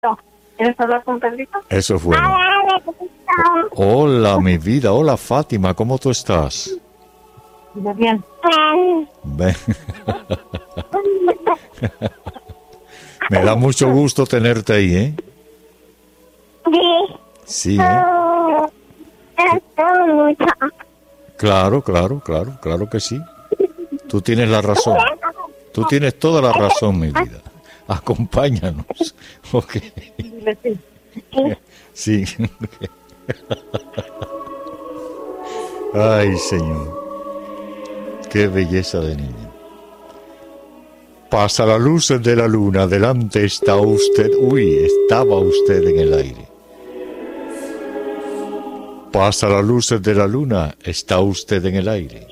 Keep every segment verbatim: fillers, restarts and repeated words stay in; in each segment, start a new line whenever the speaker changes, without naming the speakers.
¿Quieres hablar con Pedrito?
Eso es bueno. Hola, mi vida. Hola, Fátima. ¿Cómo tú estás?
Muy bien.
Ven. Me da mucho gusto tenerte ahí, ¿eh? Sí, ¿eh? Claro, claro, claro, claro que sí. Tú tienes la razón. Tú tienes toda la razón, mi vida. Acompáñanos. Ok. Sí. Ay, Señor. Qué belleza de niña. Pasa la luz de la luna. Delante está usted. Uy, estaba usted en el aire. Pasa la luz de la luna. Está usted en el aire.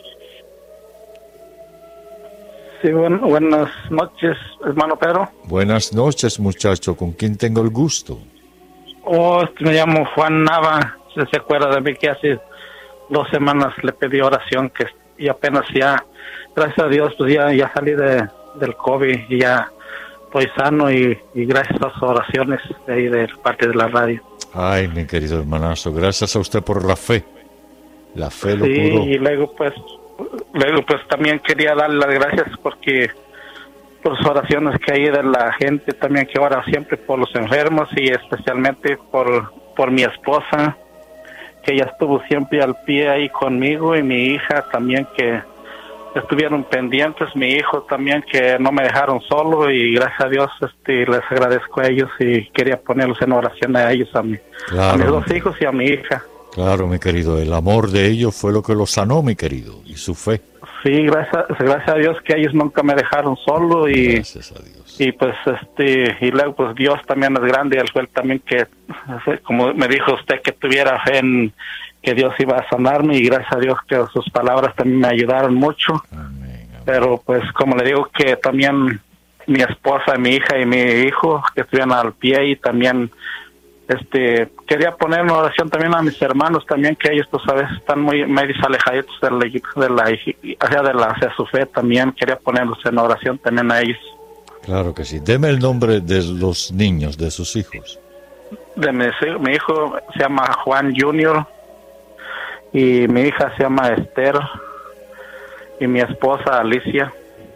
Sí, bueno, buenas noches, hermano Pedro.
Buenas noches, muchacho. ¿Con quién tengo el gusto?
Oh, me llamo Juan Nava. ¿Se, se acuerda de mí que hace dos semanas le pedí oración que y apenas ya, gracias a Dios, pues ya, ya salí de, del COVID y ya estoy sano y, y gracias a sus oraciones de ahí de parte de la radio.
Ay, mi querido hermanazo, gracias a usted por la fe. La fe lo
sí,
curó.
Y luego pues, luego pues también quería darle las gracias porque por sus oraciones que hay de la gente también que ora siempre por los enfermos y especialmente por, por mi esposa, que ella estuvo siempre al pie ahí conmigo, y mi hija también que estuvieron pendientes, mi hijo también que no me dejaron solo, y gracias a Dios este, les agradezco a ellos y quería ponerlos en oración a ellos, a, mi,
Claro,
a mis dos
mi
hijos y a mi hija.
Claro, mi querido, el amor de ellos fue lo que los sanó, mi querido, y su fe.
Sí, gracias, gracias a Dios que ellos nunca me dejaron solo, y
gracias a Dios.
Y pues este y luego pues Dios también es grande, y él fue el también que, como me dijo usted, que tuviera fe en que Dios iba a sanarme, y gracias a Dios que sus palabras también me ayudaron mucho.
Amén, amén.
Pero pues como le digo que también mi esposa, mi hija y mi hijo que estuvieran al pie, y también este quería poner en oración también a mis hermanos también, que ellos pues a veces están muy medio alejaditos de la de la hacia de la hacia su fe, también quería ponerlos en oración también a ellos.
Claro que sí. Deme el nombre de los niños, de sus hijos.
De mi, mi hijo se llama Juan Junior, y mi hija se llama Esther, y mi esposa Alicia.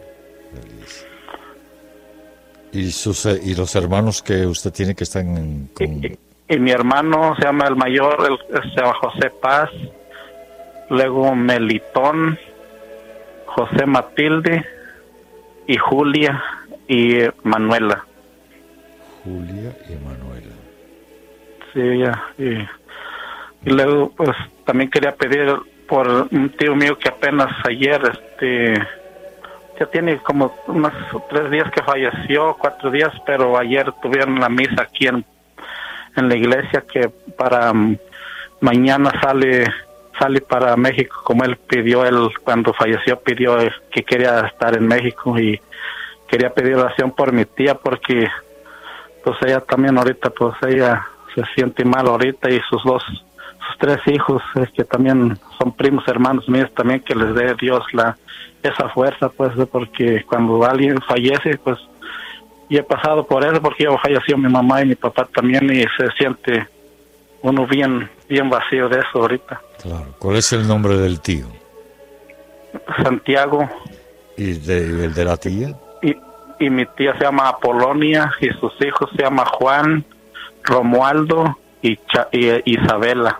Y sus y los hermanos que usted tiene que están en, con...
y, y mi hermano se llama el mayor, el, se llama José Paz, luego Melitón, José Matilde y Julia y Manuela.
Julia y Manuela.
Sí, ya. Y, y luego pues también quería pedir por un tío mío que apenas ayer este ya tiene como unos tres días que falleció, cuatro días, pero ayer tuvieron la misa aquí en, en la iglesia, que para um, mañana sale sale para México, como él pidió, él cuando falleció pidió que quería estar en México, y quería pedir oración por mi tía porque pues ella también ahorita pues ella se siente mal ahorita, y sus dos sus tres hijos es que también son primos hermanos míos también, que les dé Dios la esa fuerza, pues, porque cuando alguien fallece, pues, y he pasado por eso, porque ya falleció mi mamá y mi papá también, y se siente uno bien bien vacío de eso ahorita.
Claro. ¿Cuál es el nombre del tío?
Santiago.
¿Y de, el de la tía?
Y, y mi tía se llama Apolonia, y sus hijos se llama Juan, Romualdo y, Cha, y Isabela.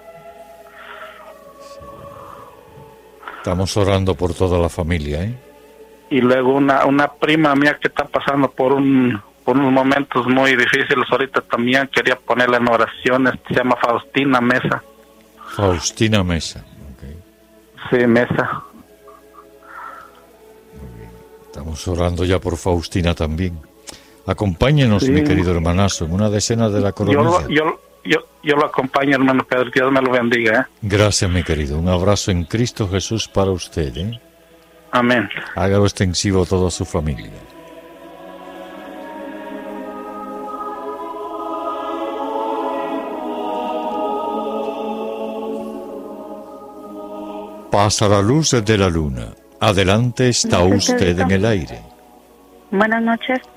Estamos orando por toda la familia, ¿eh?
Y luego una una prima mía que está pasando por un por unos momentos muy difíciles ahorita también, quería ponerla en oraciones, se llama Faustina Mesa.
Faustina Mesa. Okay.
Sí, Mesa.
Muy bien. Estamos orando ya por Faustina también. Acompáñenos, sí, mi querido hermanazo, en una decena de la coronilla.
Yo, yo, yo, yo lo acompaño, hermano Pedro, Dios me lo bendiga, ¿eh?
Gracias, mi querido. Un abrazo en Cristo Jesús para usted, ¿eh?
Amén.
Hágalo extensivo a toda su familia. Pasa la luz de la luna. Adelante está usted en el aire.
Buenas noches.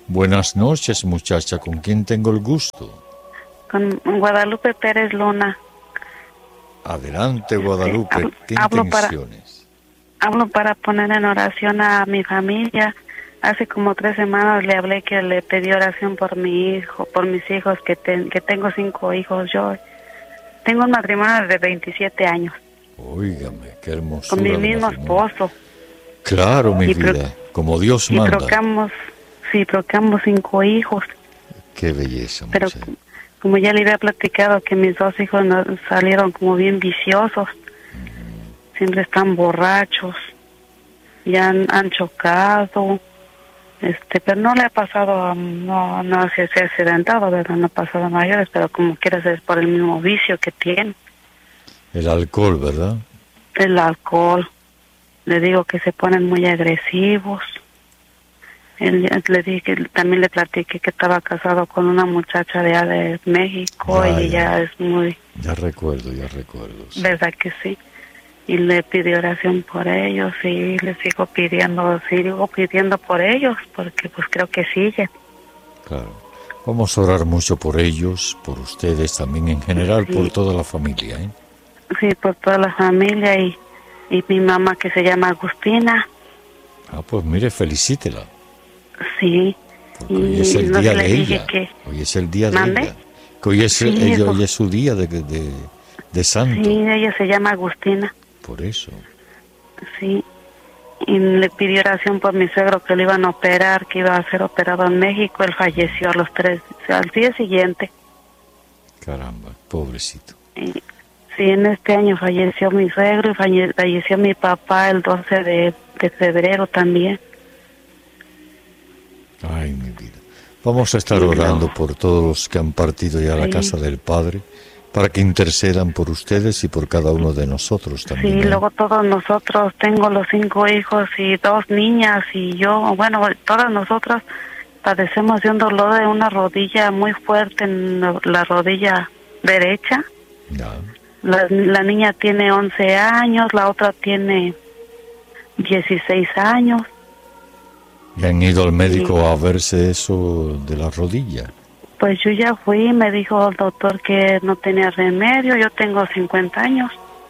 Buenas noches, muchacha. ¿Con quién tengo el gusto?
Con Guadalupe Pérez Luna.
Adelante, Guadalupe.
Hablo-
¿Qué
hablo para-
intenciones?
Hablo para poner en oración a mi familia. Hace como tres semanas le hablé que le pedí oración por mi hijo, por mis hijos, que, ten- que tengo cinco hijos yo. Tengo un matrimonio de veintisiete años,
Óigame, qué hermosura.
con mi
de
mismo
matrimonio.
esposo.
Claro, mi
Y pro-
vida. Como Dios
Y
manda.
procreamos, sí, procreamos cinco hijos.
Qué belleza,
Pero
muchacha.
como ya le había platicado que mis dos hijos no- salieron como bien viciosos. Siempre están borrachos. Ya han, han chocado. Este, pero no le ha pasado, um, no, no se, se ha accidentado, ¿verdad? No ha pasado a mayores, pero como quiera es por el mismo vicio que tiene,
El alcohol, ¿verdad?
el alcohol. Le digo que se ponen muy agresivos. Él, le dije que también le platiqué que estaba casado con una muchacha de allá de México
Ya,
y
ya.
ella es muy,
Ya recuerdo, ya recuerdo. sí.
¿verdad que sí? Y le pidió oración por ellos y le sigo pidiendo, sigo pidiendo por ellos porque pues creo que sigue.
Claro. Vamos a orar mucho por ellos, por ustedes también en general,
Sí.
por toda la familia, ¿eh?
Sí, por toda la familia y, y mi mamá que se llama Agustina,
Ah, pues mire, felicítela.
sí.
Porque hoy es
Y
el
no
día
se le
de
dije
ella.
que-
Hoy es el día de
¿Mande?
ella. Que hoy es,
Sí,
ella,
eso.
hoy es su día de, de, de santo.
Sí, ella se llama Agustina,
Por eso.
sí. Y le pidió oración por mi suegro que lo iban a operar, que iba a ser operado en México. Él falleció a los tres, al día siguiente.
Caramba, pobrecito.
Y, sí, en este año falleció mi suegro y falle- falleció mi papá el doce de, de febrero también.
Ay, mi vida. Vamos a estar
Sí,
orando
no.
por todos los que han partido ya a la
Sí.
casa del Padre, para que intercedan por ustedes y por cada uno de nosotros también.
Sí,
¿eh?
luego todos nosotros, tengo los cinco hijos y dos niñas y yo, bueno, todas nosotras padecemos de un dolor de una rodilla muy fuerte en la- la rodilla derecha.
Ya.
La, la niña tiene once años, la otra tiene dieciséis años.
¿Y han ido al médico a verse eso de la rodilla?
Pues yo ya fui, me dijo el doctor que no tenía remedio, yo tengo cincuenta años.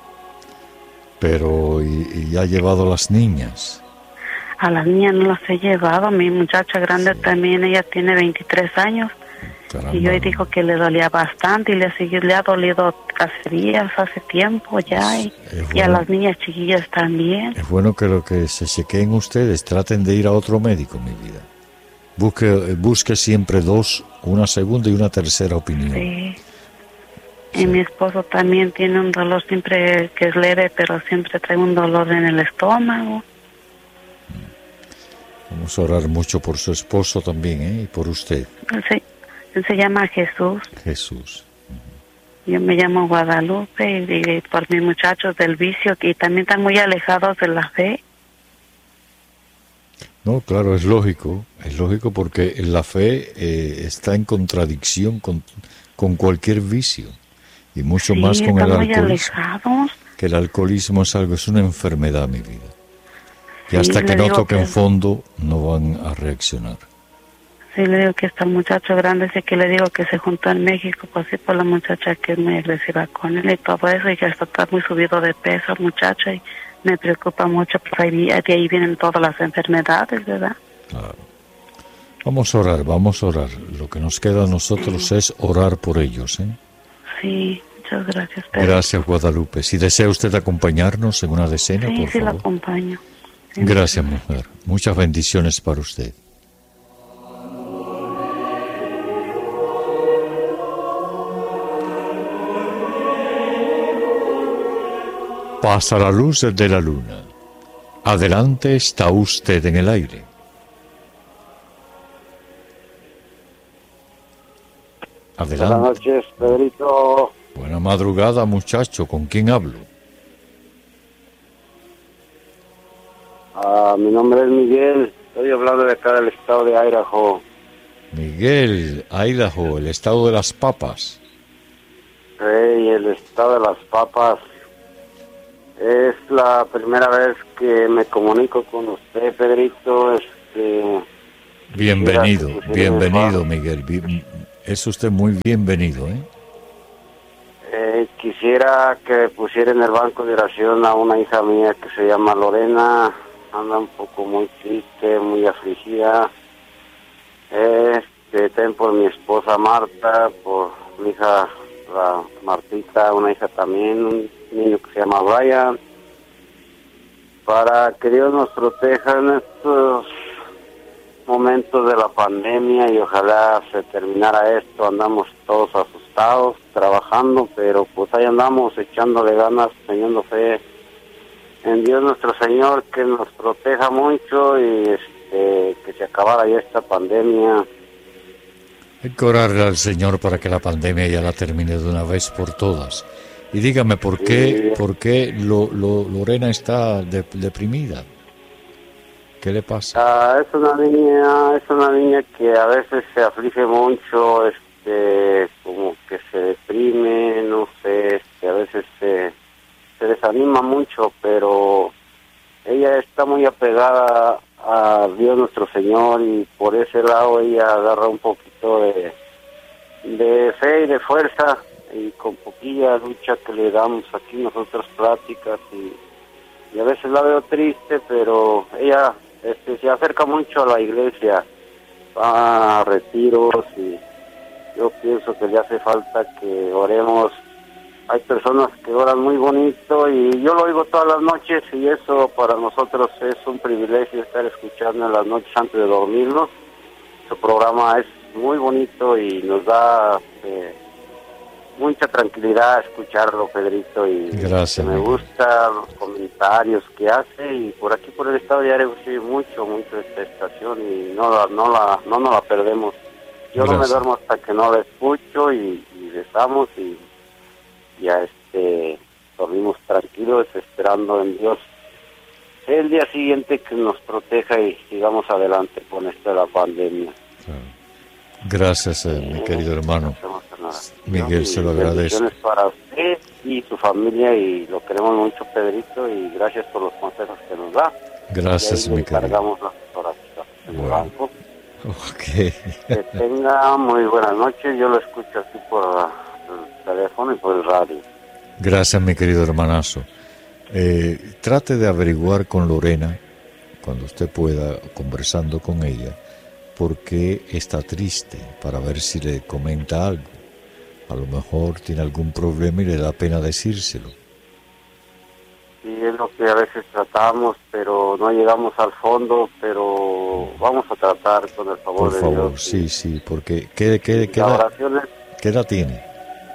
Pero, ¿y, y ha llevado las niñas?
A las niñas no las he llevado, mi muchacha grande
Sí.
también, ella tiene veintitrés años.
Caramba.
Y hoy dijo que le dolía bastante y le, sigue, le ha dolido hace días, hace tiempo ya. Y,
Es
y a
bueno.
las niñas chiquillas también.
Es bueno que lo que se chequeen ustedes, traten de ir a otro médico, mi vida. Busque, busque siempre dos, una segunda y una tercera opinión.
Sí.
Sí.
Y mi esposo también tiene un dolor siempre que es leve, pero siempre trae un dolor en el estómago.
Vamos a orar mucho por su esposo también, ¿eh? Y por usted,
Él se, él se llama Jesús.
Jesús.
Yo me llamo Guadalupe y, y por mis muchachos del vicio que también están muy alejados de la fe.
No, claro, es lógico, es lógico porque la fe eh, está en contradicción con, con cualquier vicio y mucho
Sí,
más con el
están muy
alcoholismo.
alejados.
Que el alcoholismo es algo, es una enfermedad, mi vida. Y
Sí,
hasta que
le
no
digo
toquen
que-
fondo, no van a reaccionar.
Sí, le digo que está el muchacho grande, ese que le digo que se juntó en México, pues sí, por la muchacha que es muy agresiva con él y todo eso, y que hasta está muy subido de peso el muchacho, y me preocupa mucho, porque ahí, de ahí vienen todas las enfermedades, ¿verdad?
Claro. Vamos a orar, vamos a orar. Lo que nos queda a nosotros es orar por ellos, ¿eh?
Sí, muchas gracias, Pedro.
Gracias, Guadalupe. Si desea usted acompañarnos en una decena,
Sí,
por
sí, lo
favor.
acompaño. Sí,
Gracias, mujer. Muchas bendiciones para usted. Pasa la luz de la luna. Adelante está usted en el aire.
Buenas
Adelante.
noches, Pedrito.
Buena madrugada, muchacho. ¿Con quién hablo?
Ah, mi nombre es Miguel. Estoy hablando de acá del estado de Idaho.
Miguel, Idaho, el estado de las papas.
Hey, el estado de las papas. Es la primera vez que me comunico con usted, Pedrito. Este,
Bienvenido,
Quisiera que pusiera
bienvenido,
en el
Miguel. Bi- Es usted muy bienvenido, ¿eh?
Eh, quisiera que pusiera en el banco de oración a una hija mía que se llama Lorena. Anda un poco muy triste, muy afligida. Este, ten por mi esposa Marta, por mi hija la Martita, una hija también, un niño que se llama Brian. Para que Dios nos proteja en estos momentos de la pandemia y ojalá se terminara esto. Andamos todos asustados, trabajando, pero pues ahí andamos echándole ganas, teniendo fe en Dios nuestro Señor, que nos proteja mucho y este, que se acabara ya esta pandemia.
Hay que orarle al Señor para que la pandemia ya la termine de una vez por todas. Y dígame, ¿por qué, por qué lo, lo- Lorena está de- deprimida? ¿Qué le pasa?
Ah, es una niña, es una niña que a veces se aflige mucho, este, como que se deprime, no sé, este, a veces se, se desanima mucho, pero ella está muy apegada a Dios nuestro Señor y por ese lado ella agarra un poquito de, de fe y de fuerza y con poquilla lucha que le damos aquí nosotros pláticas y, y a veces la veo triste, pero ella este, se acerca mucho a la iglesia, va a retiros y yo pienso que le hace falta que oremos. Hay personas que oran muy bonito y yo lo oigo todas las noches y eso para nosotros es un privilegio estar escuchando en las noches antes de dormirnos. Su programa es muy bonito y nos da eh, mucha tranquilidad escucharlo, Pedrito, y
Gracias,
me
Miguel.
gusta los comentarios que hace y por aquí por el estado de Aragón sí mucho, mucho esta estación y no la, no la, no nos la perdemos. Yo no me
Gracias.
duermo hasta que no la escucho y, y rezamos y ya este dormimos tranquilos esperando en Dios el día siguiente que nos proteja y sigamos adelante con esto de la pandemia.
Gracias, eh, mi querido hermano.
Hacemos nada.
Miguel,
Y
se lo agradezco.
bendiciones para usted y su familia y lo queremos mucho, Pedrito, y gracias por los consejos que nos da.
Gracias,
y ahí
mi
le
querido.
encargamos las oraciones en el
Bueno.
banco.
Ok.
Que tenga muy buenas noches. Yo lo escucho aquí por el teléfono y por el radio.
Gracias, mi querido hermanazo. Eh, trate de averiguar con Lorena, cuando usted pueda, conversando con ella, por qué está triste, para ver si le comenta algo. A lo mejor tiene algún problema y le da pena decírselo.
Sí, es lo que a veces tratamos, pero no llegamos al fondo, pero vamos a tratar con el favor
Por
de
favor,
Dios.
sí, sí, porque ¿qué, qué, qué,
La
edad,
oración es,
qué edad tiene?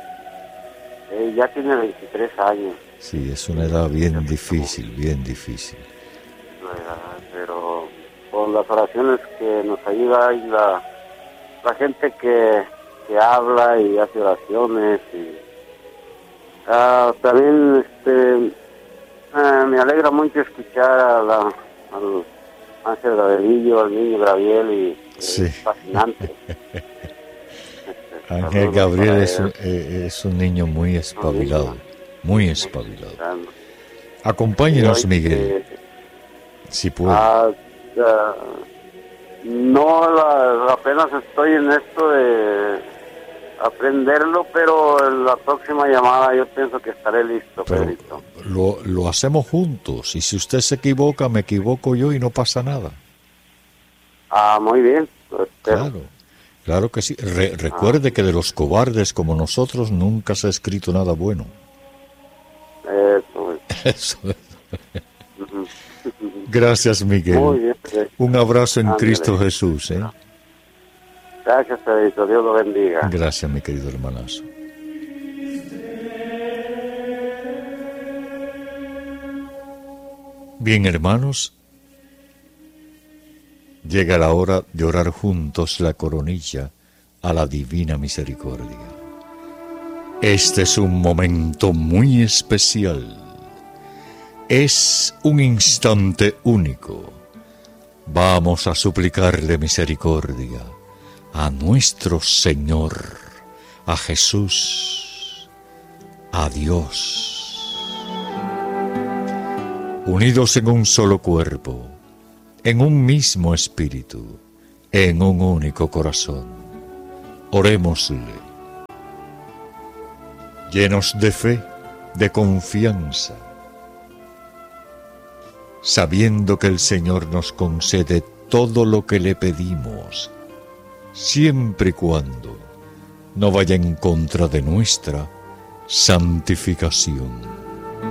eh, ya tiene veintitrés años.
Sí, es una edad bien difícil, bien difícil.
¿Verdad? Pero con las oraciones que nos ayuda y la, la gente que, que habla y hace oraciones y ah, también este ah, me alegra mucho escuchar a la, al Ángel Gabrielillo, al niño Gabriel y
Sí.
es fascinante. Este,
Ángel
saludos
Gabriel
para
es un,
él.
eh, es un niño muy espabilado, muy espabilado.
Ah,
Acompáñenos,
y hoy,
Miguel,
eh,
si puede.
Ah, ah, no, la- apenas estoy en esto de aprenderlo, pero en la próxima llamada yo pienso que estaré listo,
Pero
Pedrito.
lo, lo hacemos juntos, y si usted se equivoca, me equivoco yo y no pasa nada.
Ah, muy bien, lo espero.
Claro, claro que sí. Re- recuerde que de los cobardes como nosotros nunca se ha escrito nada bueno.
Eso,
Eso es.
ujú.
Gracias, Miguel.
Muy bien, Pedrito.
Un abrazo en
Ándale.
Cristo Jesús. ¿eh?
Gracias, Pedrito, Dios lo bendiga.
Gracias, mi querido hermanazo. Bien, hermanos, llega la hora de orar juntos la coronilla a la divina misericordia. Este es un momento muy especial. Es un instante único. Vamos a suplicarle misericordia a nuestro Señor, a Jesús, a Dios. Unidos en un solo cuerpo, en un mismo espíritu, en un único corazón. Orémosle. Llenos de fe, de confianza, sabiendo que el Señor nos concede todo lo que le pedimos, siempre y cuando no vaya en contra de nuestra santificación.